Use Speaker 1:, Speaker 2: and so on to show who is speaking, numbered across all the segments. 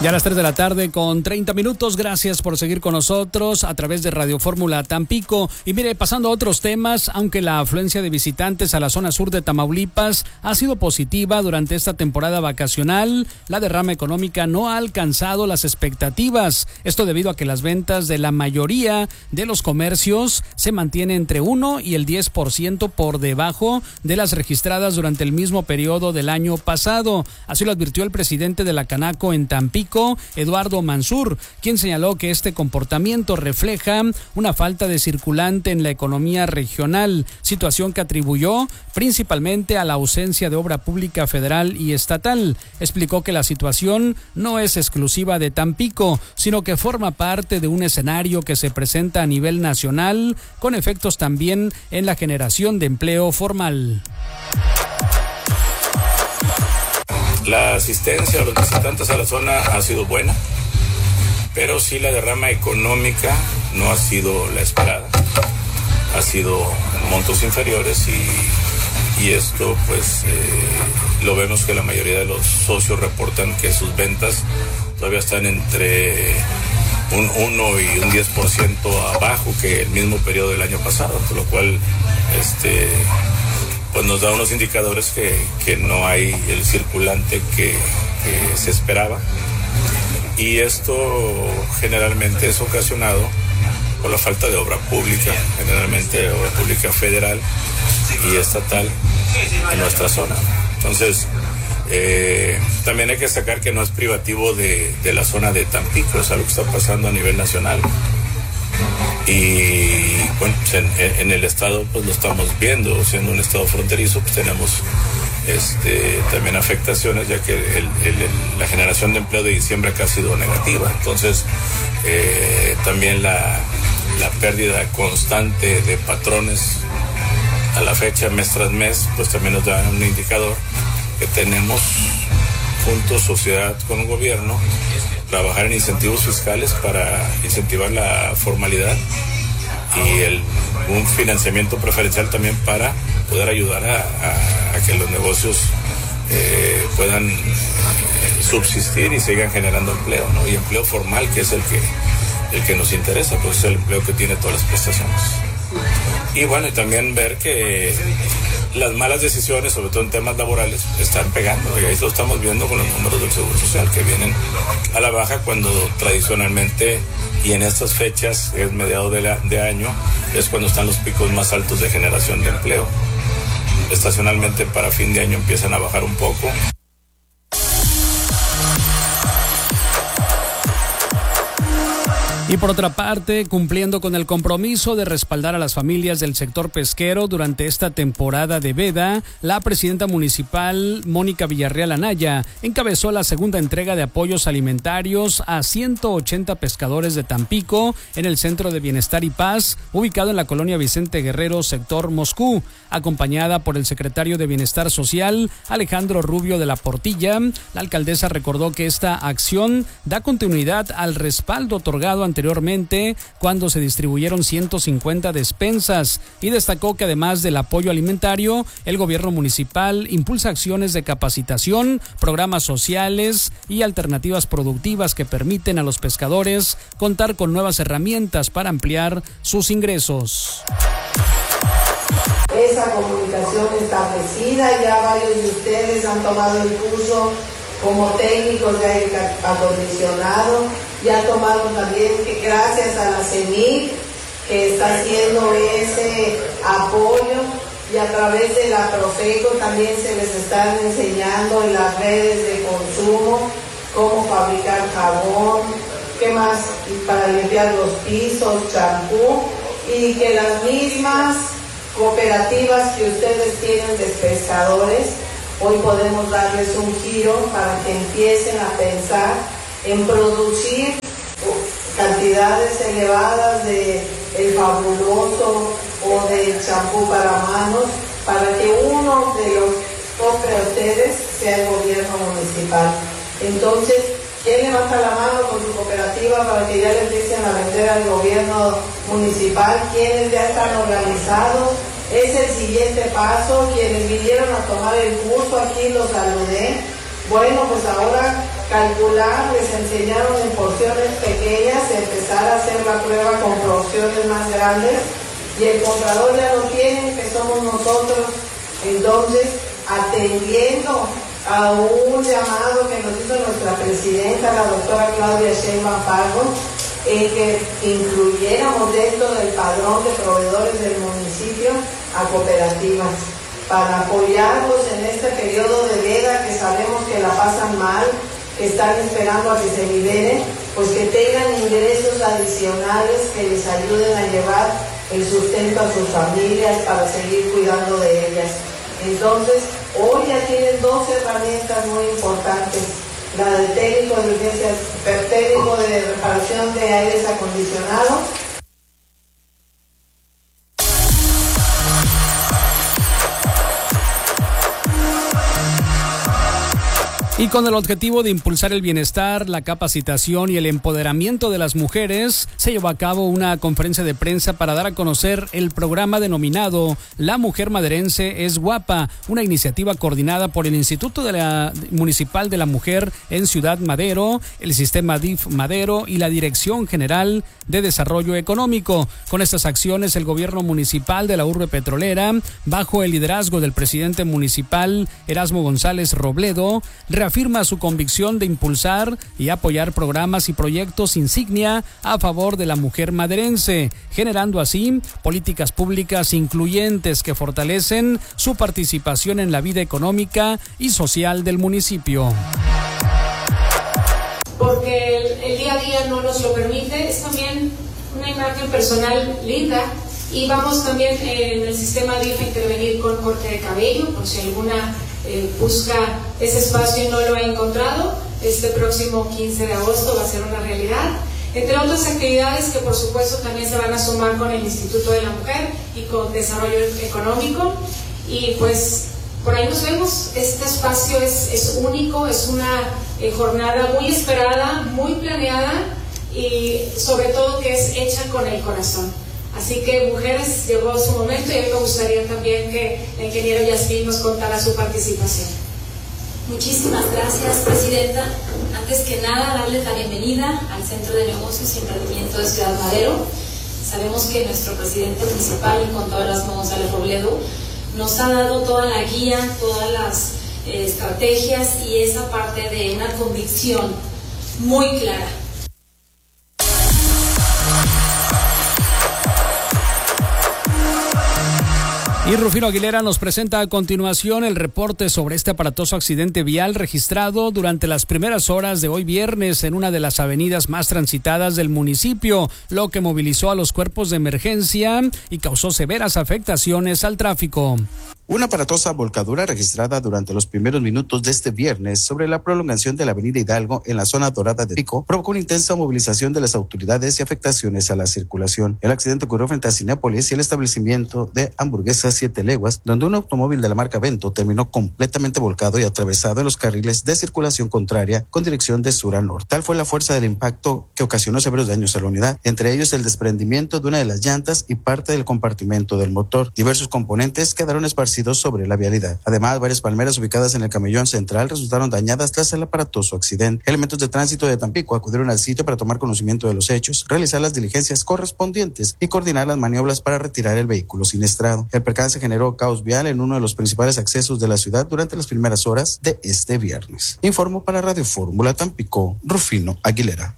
Speaker 1: Ya a las 3 de la tarde con 30 minutos. Gracias por seguir con nosotros a través de Radio Fórmula Tampico. Y mire, pasando a otros temas, aunque la afluencia de visitantes a la zona sur de Tamaulipas ha sido positiva durante esta temporada vacacional, la derrama económica no ha alcanzado las expectativas. Esto debido a que las ventas de la mayoría de los comercios se mantienen entre 1 y el 10% por debajo de las registradas durante el mismo periodo del año pasado. Así lo advirtió el presidente de la Canaco en Tampico, Eduardo Mansur, quien señaló que este comportamiento refleja una falta de circulante en la economía regional, situación que atribuyó principalmente a la ausencia de obra pública federal y estatal. Explicó que la situación no es exclusiva de Tampico, sino que forma parte de un escenario que se presenta a nivel nacional, con efectos también en la generación de empleo formal.
Speaker 2: La asistencia a los visitantes a la zona ha sido buena, pero sí la derrama económica no ha sido la esperada. Ha sido en montos inferiores y esto pues lo vemos que la mayoría de los socios reportan que sus ventas todavía están entre un 1 y un 10% abajo que el mismo periodo del año pasado, por lo cual pues nos da unos indicadores que no hay el circulante que se esperaba, y esto generalmente es ocasionado por la falta de obra pública, generalmente obra pública federal y estatal en nuestra zona. Entonces también hay que destacar que no es privativo de la zona de Tampico, es algo que está pasando a nivel nacional. Y bueno, pues en el estado pues lo estamos viendo, siendo un estado fronterizo, pues tenemos también afectaciones, ya que la generación de empleo de diciembre acá ha sido negativa. Entonces también la pérdida constante de patrones a la fecha, mes tras mes, pues también nos da un indicador que tenemos juntos, sociedad con el gobierno, trabajar en incentivos fiscales para incentivar la formalidad y un financiamiento preferencial también para poder ayudar a que los negocios puedan subsistir y sigan generando empleo, ¿no? Y empleo formal, que es el que nos interesa, pues es el empleo que tiene todas las prestaciones. Y bueno, y también ver que las malas decisiones, sobre todo en temas laborales, están pegando, y ahí lo estamos viendo con los números del Seguro Social, que vienen a la baja cuando tradicionalmente, y en estas fechas, es mediados de año, es cuando están los picos más altos de generación de empleo. Estacionalmente para fin de año empiezan a bajar un poco.
Speaker 1: Y por otra parte, cumpliendo con el compromiso de respaldar a las familias del sector pesquero durante esta temporada de veda, la presidenta municipal, Mónica Villarreal Anaya, encabezó la segunda entrega de apoyos alimentarios a 180 pescadores de Tampico en el Centro de Bienestar y Paz, ubicado en la colonia Vicente Guerrero, sector Moscú, acompañada por el secretario de Bienestar Social, Alejandro Rubio de la Portilla. La alcaldesa recordó que esta acción da continuidad al respaldo otorgado anteriormente cuando se distribuyeron 150 despensas, y destacó que además del apoyo alimentario, el gobierno municipal impulsa acciones de capacitación, programas sociales y alternativas productivas que permiten a los pescadores contar con nuevas herramientas para ampliar sus ingresos.
Speaker 3: Esa comunicación establecida, ya varios de ustedes han tomado el curso como técnicos de aire acondicionado, ya tomaron también, que gracias a la CEMIC, que está haciendo ese apoyo, y a través de la Profeco también se les están enseñando en las redes de consumo cómo fabricar jabón, qué más para limpiar los pisos, champú, y que las mismas cooperativas que ustedes tienen de pescadores, hoy podemos darles un giro para que empiecen a pensar en producir cantidades elevadas de el fabuloso o de champú para manos, para que uno de los compre a ustedes sea el gobierno municipal. Entonces, ¿quién levanta la mano con su cooperativa para que ya le empiecen a vender al gobierno municipal? ¿Quiénes ya están organizados? Es el siguiente paso. Quienes vinieron a tomar el curso aquí los saludé. Bueno, pues ahora calcular, les enseñaron en porciones pequeñas, empezar a hacer la prueba con porciones más grandes, y el comprador ya lo tiene, que somos nosotros. Entonces, atendiendo a un llamado que nos hizo nuestra presidenta, la doctora Claudia Sheinbaum Pardo, en que incluyéramos dentro del padrón de proveedores del municipio a cooperativas, para apoyarlos en este periodo de veda, que sabemos que la pasan mal, que están esperando a que se liberen, pues que tengan ingresos adicionales que les ayuden a llevar el sustento a sus familias para seguir cuidando de ellas. Entonces, hoy ya tienen 2 herramientas muy importantes: la del técnico de urgencias, técnico de reparación de aires acondicionados.
Speaker 1: Y con el objetivo de impulsar el bienestar, la capacitación y el empoderamiento de las mujeres, se llevó a cabo una conferencia de prensa para dar a conocer el programa denominado La Mujer Maderense es Guapa, una iniciativa coordinada por el Instituto Municipal de la Mujer en Ciudad Madero, el Sistema DIF Madero y la Dirección General de Desarrollo Económico. Con estas acciones, el gobierno municipal de la urbe petrolera, bajo el liderazgo del presidente municipal Erasmo González Robledo, reafirma su convicción de impulsar y apoyar programas y proyectos insignia a favor de la mujer maderense, generando así políticas públicas incluyentes que fortalecen su participación en la vida económica y social del municipio.
Speaker 4: Porque el día a día no nos lo permite, es también una imagen personal linda. Y vamos también en el sistema DIF a intervenir con corte de cabello, por si alguna busca ese espacio y no lo ha encontrado. Este próximo 15 de agosto va a ser una realidad, entre otras actividades que por supuesto también se van a sumar con el Instituto de la Mujer y con Desarrollo Económico. Y pues por ahí nos vemos. Este espacio es único, es una jornada muy esperada, muy planeada y sobre todo que es hecha con el corazón. Así que, mujeres, llegó su momento y a mí me gustaría también que la ingeniera Yasmín nos contara su participación.
Speaker 5: Muchísimas gracias, Presidenta. Antes que nada, darles la bienvenida al Centro de Negocios y Emprendimiento de Ciudad Madero. Sabemos que nuestro presidente municipal, el contador Erasmo González Robledo, nos ha dado toda la guía, todas las estrategias y esa parte de una convicción muy clara.
Speaker 1: Y Rufino Aguilera nos presenta a continuación el reporte sobre este aparatoso accidente vial registrado durante las primeras horas de hoy viernes en una de las avenidas más transitadas del municipio, lo que movilizó a los cuerpos de emergencia y causó severas afectaciones al tráfico.
Speaker 6: Una aparatosa volcadura registrada durante los primeros minutos de este viernes sobre la prolongación de la avenida Hidalgo en la zona dorada de Pico provocó una intensa movilización de las autoridades y afectaciones a la circulación. El accidente ocurrió frente a Cinépolis y el establecimiento de hamburguesas 7 Leguas, donde un automóvil de la marca Vento terminó completamente volcado y atravesado en los carriles de circulación contraria con dirección de sur a norte. Tal fue la fuerza del impacto que ocasionó severos daños a la unidad, entre ellos el desprendimiento de una de las llantas y parte del compartimento del motor. Diversos componentes quedaron esparcidos sobre la vialidad. Además, varias palmeras ubicadas en el camellón central resultaron dañadas tras el aparatoso accidente. Elementos de tránsito de Tampico acudieron al sitio para tomar conocimiento de los hechos, realizar las diligencias correspondientes y coordinar las maniobras para retirar el vehículo siniestrado. El percance generó caos vial en uno de los principales accesos de la ciudad durante las primeras horas de este viernes. Informo para Radio Fórmula Tampico, Rufino Aguilera.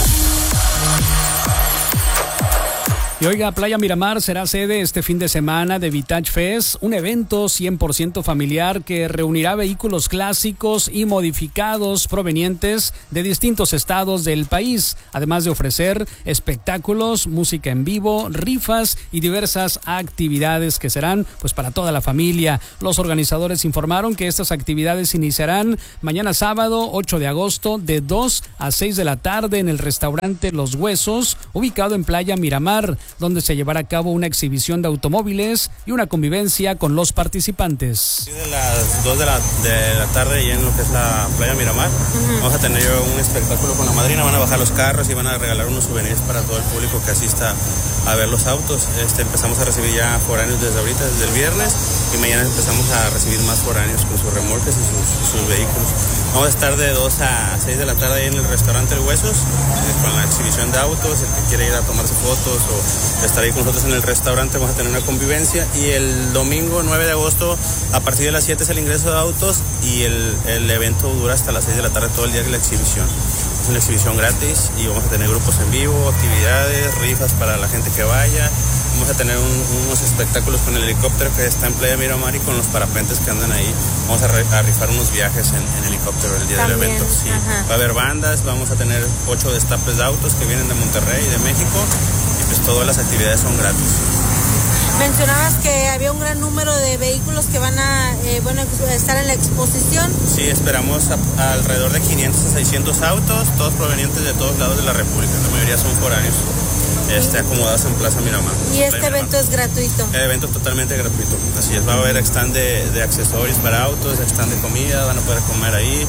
Speaker 1: Y oiga, Playa Miramar será sede este fin de semana de Vintage Fest, un evento 100% familiar que reunirá vehículos clásicos y modificados provenientes de distintos estados del país, además de ofrecer espectáculos, música en vivo, rifas y diversas actividades que serán pues para toda la familia. Los organizadores informaron que estas actividades iniciarán mañana sábado 8 de agosto de 2 a 6 de la tarde en el restaurante Los Huesos, ubicado en Playa Miramar, donde se llevará a cabo una exhibición de automóviles y una convivencia con los participantes.
Speaker 7: De las 2 de la tarde ya en lo que es la Playa Miramar, vamos a tener un espectáculo con la madrina, van a bajar los carros y van a regalar unos souvenirs para todo el público que asista a ver los autos. Empezamos a recibir ya foráneos desde ahorita, desde el viernes, y mañana empezamos a recibir más foráneos con sus remolques y sus vehículos. Vamos a estar de 2 a 6 de la tarde ahí en el restaurante El Huesos, con la exhibición de autos. El que quiere ir a tomarse fotos o estar ahí con nosotros en el restaurante, vamos a tener una convivencia. Y el domingo 9 de agosto, a partir de las 7 es el ingreso de autos y el evento dura hasta las 6 de la tarde todo el día de la exhibición. Es una exhibición gratis y vamos a tener grupos en vivo, actividades, rifas para la gente que vaya. Vamos a tener unos espectáculos con el helicóptero que está en Playa Miramar y con los parapentes que andan ahí. Vamos a rifar unos viajes en helicóptero el día del evento. Sí. Va a haber bandas, vamos a tener 8 destapes de autos que vienen de Monterrey y de México y pues todas las actividades son gratis.
Speaker 8: Mencionabas que había un gran número de vehículos que van a estar en la exposición.
Speaker 7: Sí, esperamos alrededor de 500 a 600 autos, todos provenientes de todos lados de la República. La mayoría son foráneos, acomodados en Plaza Miramar.
Speaker 8: ¿Y este evento es gratuito?
Speaker 7: El evento es totalmente gratuito. Así es, va a haber stand de accesorios para autos, stand de comida, van a poder comer ahí.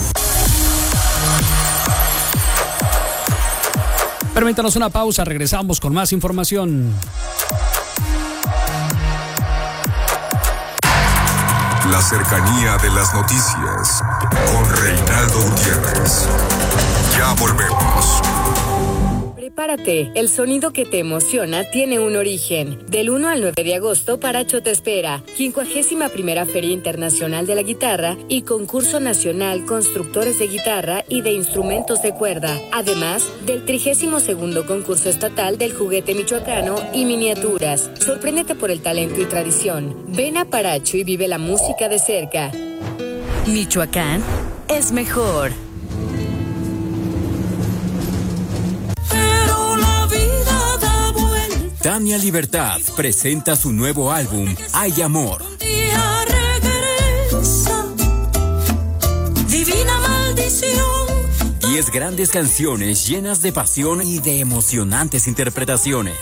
Speaker 1: Permítanos una pausa, regresamos con más información.
Speaker 9: La cercanía de las noticias con Reinaldo Gutiérrez. Ya volvemos.
Speaker 10: Prepárate, el sonido que te emociona tiene un origen. Del 1 al 9 de agosto, Paracho te espera. 51ª Feria Internacional de la Guitarra y Concurso Nacional Constructores de Guitarra y de Instrumentos de Cuerda. Además del 32º Concurso Estatal del Juguete Michoacano y Miniaturas. Sorpréndete por el talento y tradición. Ven a Paracho y vive la música de cerca. Michoacán es mejor.
Speaker 11: Tania Libertad presenta su nuevo álbum, Hay Amor.
Speaker 12: Divina maldición.
Speaker 11: 10 grandes canciones llenas de pasión y de emocionantes interpretaciones.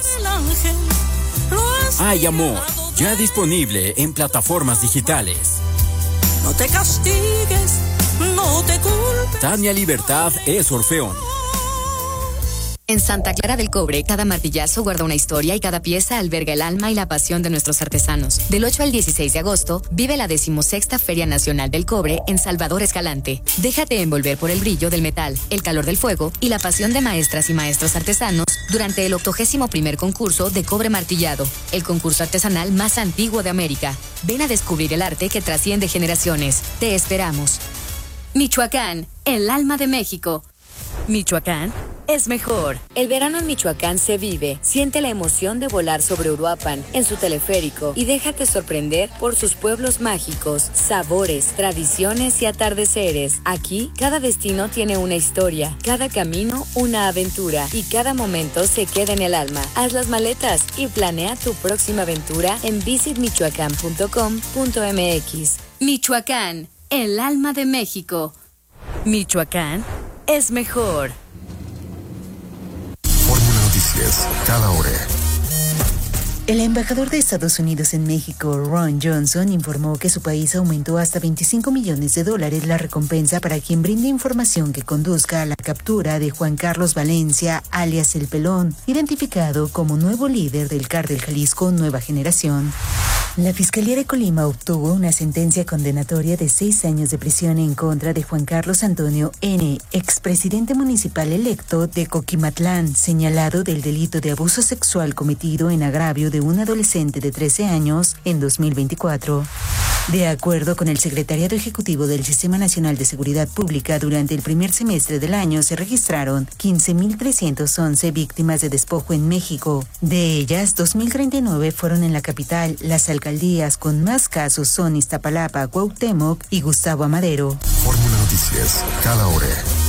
Speaker 11: Hay Amor, ya disponible en plataformas digitales.
Speaker 12: No te castigues, no te culpes.
Speaker 11: Tania Libertad es Orfeón.
Speaker 10: En Santa Clara del Cobre, cada martillazo guarda una historia y cada pieza alberga el alma y la pasión de nuestros artesanos. Del 8 al 16 de agosto, vive la 16ª Feria Nacional del Cobre en Salvador Escalante. Déjate envolver por el brillo del metal, el calor del fuego y la pasión de maestras y maestros artesanos durante el 81º concurso de cobre martillado, el concurso artesanal más antiguo de América. Ven a descubrir el arte que trasciende generaciones. Te esperamos. Michoacán, el alma de México. Michoacán es mejor. El verano en Michoacán se vive. Siente la emoción de volar sobre Uruapan en su teleférico y déjate sorprender por sus pueblos mágicos, sabores, tradiciones y atardeceres. Aquí, cada destino tiene una historia, cada camino una aventura y cada momento se queda en el alma. Haz las maletas y planea tu próxima aventura en visitmichoacán.com.mx. Michoacán, el alma de México. Michoacán es mejor.
Speaker 9: Fórmula Noticias, cada hora.
Speaker 13: El embajador de Estados Unidos en México, Ron Johnson, informó que su país aumentó hasta $25 millones la recompensa para quien brinde información que conduzca a la captura de Juan Carlos Valencia, alias El Pelón, identificado como nuevo líder del Cártel Jalisco Nueva Generación. La Fiscalía de Colima obtuvo una sentencia condenatoria de 6 años de prisión en contra de Juan Carlos Antonio N., expresidente municipal electo de Coquimatlán, señalado del delito de abuso sexual cometido en agravio de un adolescente de 13 años en 2024. De acuerdo con el Secretariado Ejecutivo del Sistema Nacional de Seguridad Pública, durante el primer semestre del año se registraron 15.311 víctimas de despojo en México. De ellas, 2.039 fueron en la capital. Las alcaldías con más casos son Iztapalapa, Cuauhtémoc y Gustavo Amadero.
Speaker 9: Fórmula Noticias, cada hora.